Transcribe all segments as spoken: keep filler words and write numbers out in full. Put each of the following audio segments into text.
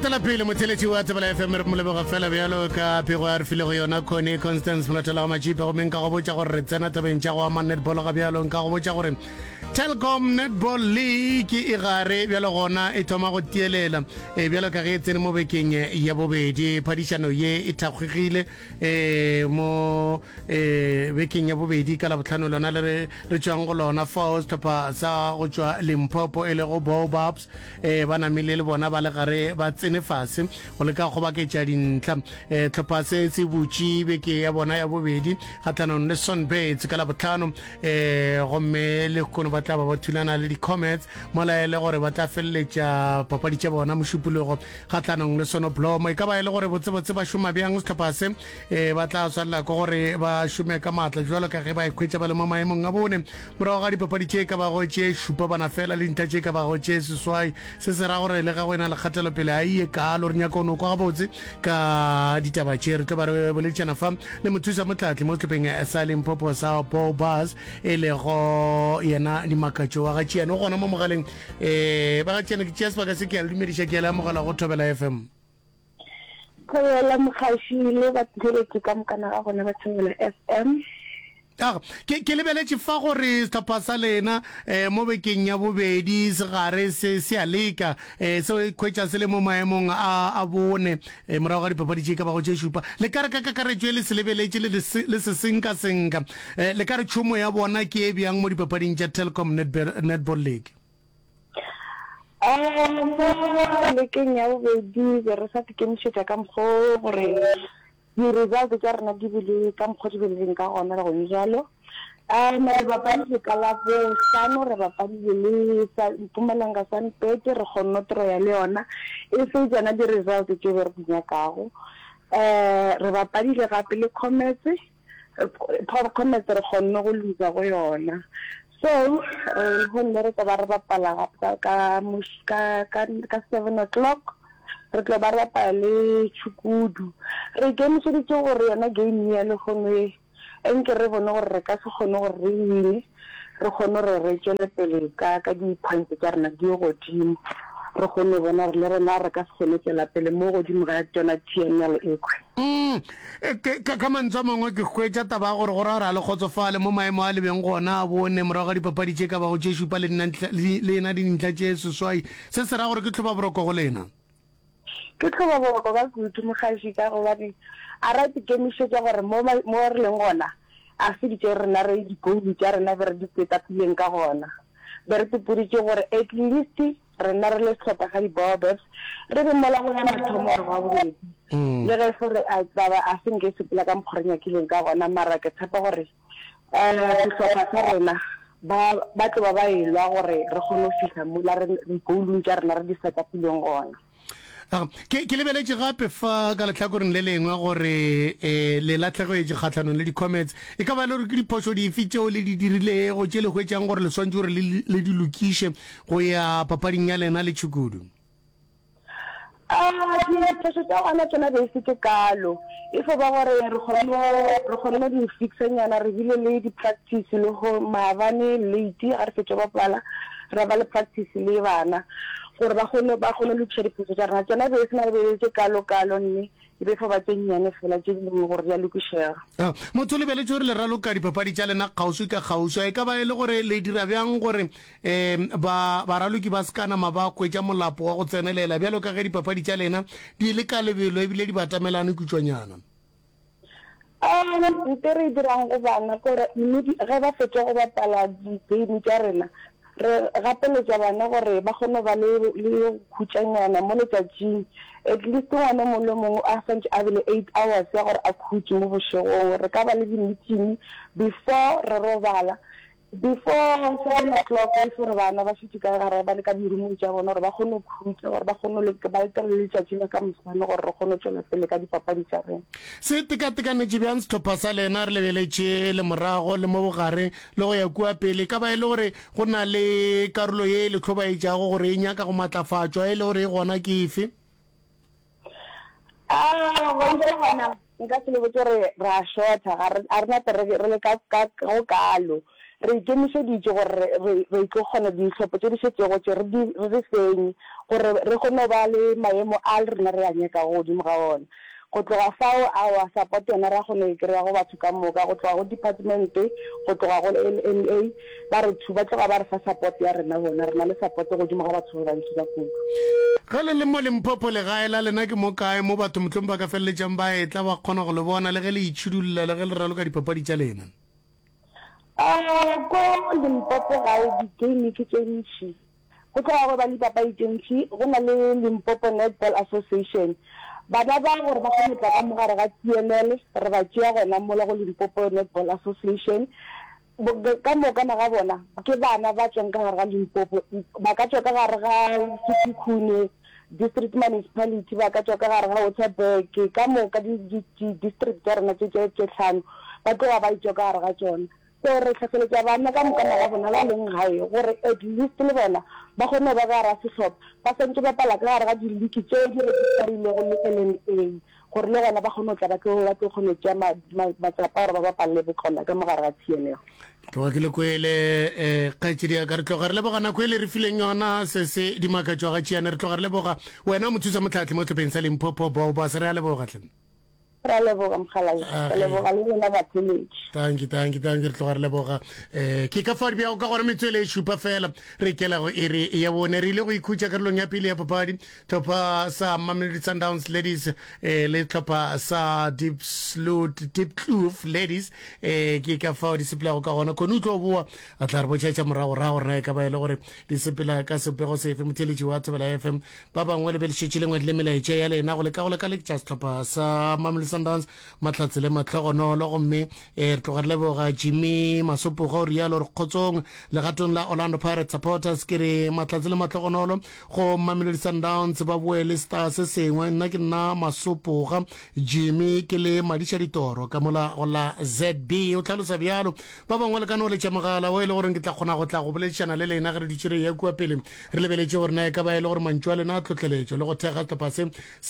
tla pele motheletši wa tsebela F M re moleboga fela bjalo ka phego a re file go yona Connie Constance molatela wa majipa go meng ka go botša gore re tsena tabeng tša go ama netball ga bjalo nka go botša gore Telkom Netball League e gare bjalo gona e thoma go tielela e bjalo ka ge e tsene mo bekeng ya bobedi phadišano ye e thakgegile e mo e bekeng ya bobedi ka la botlhano lona le re tšwang go lona Falls topa sa go tšwa Limpopo e le go Baobabs e ba namile le bona ba le gare ba tsene fase go le ka go baketša dintlha e topa se se butši beke ya bona ya bobedi kgatlanong le Sunbirds ka la botlhano e gomme le kono ba tla ba ba thulana le di-Comets mola e le gore ba tla feleletša papadi tša bona mošupologo kgatlanong le Sonoblomo e ka ba e le gore botsebotse ba šoma bjang setlhophase um ba tla swalela ko gore ba šome ka maatla jalo ka ge ba ekhwetša ba le mo maemong a bone morago ga dipapadi tše ka bago tše šupa bana fela le dintlha tše ka bago tše seswai se se ra gore le ga go ena le kgatelopele a ie kalo re nyaka ono kwa gabotse ka ditaba tše re tlo ba re boleditšana fa le mothusa motlatli mo setlhopheng sa Limpopo sa Baobabs e le go yena dimakatšo wa ga tšeane o gona mo mogaleng um ba ga tšeane ke tšea sebaka se ke ya le dumediša ke ya mogala go Thobela F M Thobela Mokgašile ba tsheletše ka mokana ga gona ba Thobela F M Ah, ke ke lebeletše fa gore setlhopha sa lena eh mo bekeng ya bobedi se gare se se a leka eh se khwetša se le mo maemong a a bone eh morago ga dipapadi tše ka ba go tše šupa le ka re ka kakaretšo le se lebeletše le se senka senka eh le ka re tšhomo ya bona ke e bjang mo dipapading tša Telkom Netball League ah mo lekeng ya bobedi re sa tikemišetša ka mokgwa gore di-result tša rena di bile ka mokgwa di beleng ka gona le gone jalo um re bapadile ka la bohlano re bapadile le Mpumalanga Sunbirds re kgonne tro ya le yona e se jana di-result tše be re di nyakago um re bapadile gape le Comets Comets re kgonne go lusa go yona so gonne re tla ba re bapala ka seven o'clock re tla ba rapa le Chukudu re kemišeditše gore yona game ya le gongwe enke re bone gore re ka se kgone gore re wine re kgone gore re tšwele pele ka di-points tša rena di ye godimo re kgone bona re le rena re ka se kgone tšwela pele mo godimo ga tsona T N L ekwe ka mantswe a mangwe ke hwetša taba gore gore ra le kgotsofale mo maemo a lebeng gona a bone morago ga dipapadi tše ka bago tše šupa le ena dintlha tše seswai se se ra gore ke tlhoba boroko go lena ke tloba boroko ka kutu Mokgaši ka gobane a ra tikemišetša gore mo re leng gona a se ditše rena re dipoudi tša rena be re di petapileng ka gona be re tepoditše gore at least rena re le setlhopha ga di-Baobabs re be mola go ya mathomo gore wa bobedi le ge gore a tsaba a senke sepela ka mokgwa re nyakileng ka gona mara ke tshepa gore um setlhopha sa rena ba tlo ba ba elwa gore re kgone go fitlha mola dipoulung tša rena re di setapileng gona ke ke lebeletše gape fa ka lehlakoreng le lengwe gore eh le latlhegetse kgatlhanong le di-Comets e ka ba le gore ke diphoso dife tšeo le di dirile go tše le hwetšang gore le swantse gore le di lokiše go ya papading ya lena le Chukudu ah diphoso tša gona tsona be se ke kalo e fo ba gore re kgone di fixenyana re bile le di-practice le go maabane late ga re fetša bapala ra ba le practice le bana gore ba kgone ba kgone le tšhe diphoso tša rena tsona be se na be tše kalo-kalo mme e be fo ba tše nnyane fela tše dileng gore di a lokišega motho le beletše gore le raloka dipapadi tša lena kgauswi ka kgauswi e ka ba e le gore le dira bjang gore um baraloki ba sekanama ba kwetša molapo wa go tsenelela bjalo ka ge dipapadi tša lena di le ka lebelo ebile di batamelane kutswanyana um nte re dirang go bana gore mme ge ba fetša go bapala di-game tša rena re gapeletša bana gore ba kgone ba le khutšanyana mo letšatšing at least ngwana mo le mongwe a santse a bele eight hours ya gore a khutše mo bošegong re ka ba le di-meeting before re robala before seven o'clock gore bana ba šitše ka gare ba le ka dirumong tša bona gore ba kgone go khutša gore ba kgone ba letele letšatši la ka mosane gore re kgone tšwela pele ka dipapadi tša rena se tekatekanetše bjang setlhopha sa lena re lebeletše le morago le mo bogare le go ya kua pele ka ba e le gore go na le karolo ye le tlhobaetšago gore e nyaka go matlafatšwa e le gore e gona ke efe ah gona nka se le botse gore re a shorta a re nate re le ka go kalo re ikemišeditše gore re tlo kgona ditlhopho tše di šetšego tše re di fenye gore re kgone ba le maemo a le rena re a nyaka godimo ga ona go tloga fao a wa support yona ra go ne kry-a go batho ka moka go tloga go department go tloga go L N A ba re thuba tloga ba re fa support ya rena bona re na le support godimo ga batho ba ntse ba kuku ga le le mo Limpopo le gae la lena ke mo kae mo batho motlhong ba ka feleletsang ba etla ba kgona go le bona le ge le itšhidulla le ge le raloka dipapadi tša lena a ko Limpopo ga di-game ke tse ntši go tloga go ba le dipapadi tse ntši go na le Limpopo Netball Association bana ba gore ba kgone tla ka mogare ga T N L re ba tšea gona mola go Limpopo Netball Association ka moka na ga bona ke bana ba tswang ka gare ga Limpopo ba ka tswa ka gare ga Sekhukhune district municipality ba ka tswa ka gare ga Waterberg ka moka di-district tsa rena tse tse tlhano ba tloga ba itswa ka gare ga tsona so re tlhaseletša bana ka moka na ga bona ba leng gae gore at least le bona ba kgone ba ka gara sehlopha ba sentse ba pala ka gare ga diliki tse di registarilego le L N A gore le gona ba kgone go tla ba tlo kgone tšea matsapa gore ba bapalele bokgona ka mogare ga T N L tloga ke le kwele um kgaetsedi ya ka re tloga re leboga nako e le re fileng yona se se dimakatšwa ga tšeane re tloga re leboga wena mothusa motlhatlhi mo tlhopheng sa Limpopo bao ba se re a leboga tlhene ra leboga mokgalane ra leboga le bona batheletši tanki tanki tanki re tloga re leboga um ke ka fadi bjago ka gore metswele e šupa fela re kelago e re ya bone re ile go ikhutša karolong ya pele ya papadi tlhopha sa Mamelodi Sundowns ladies um le tlhopha sa Deep Kloof ladies um ke ka fao di sepelago ka gona kone o tlo boa a tla re botšhaetša moragorago rena e ka ba e le gore di sepela ka sepego sefe motheletši wa Thobela F M ba bangwe le be le šetše lengwe le melaetša ya lena go le ka go le ka le just tlhopha sa Mamelodi Sundowns mahlatse le matlhogonolo gomme re tloga re leboga Jimmy Masopogo o rialo re kgotsong legatong la Orlando Pirates supporters ke re mahlatse le matlhogonolo go Mamelodi Sundowns ba boele star se sengwe nna ke nna Masopoga Jimmy ke le Madiša Ditoro ka mola go la Z B o tlhalosa bjalo ba bangwe le ka no le tšamagala o e le gore ke tla kgona go tla go boledišana le lena ge re ditšhire ya kua pele re lebeletše gore na e ka ba e le gore mantšu a lena a tlhotlheletšo le go thega tlhopha se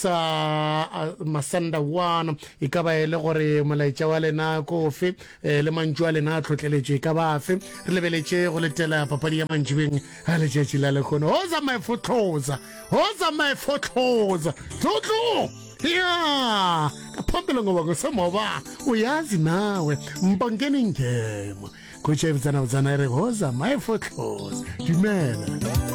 sa Masanda one e ka ba e le gore molaetša wa lena kofe le mantšu a lena a tlhotlheletšo e ka ba fe re lebeletše go letela papadi ya mantšhibeng a letšatši la lekgono hoza my fotloza hoza my fotloza tlotlo ya kaphambele ngoba kusemoba uyazi nawe mpangeni ngema kutshe vitsana vitsana ere hoza my fotloza dumela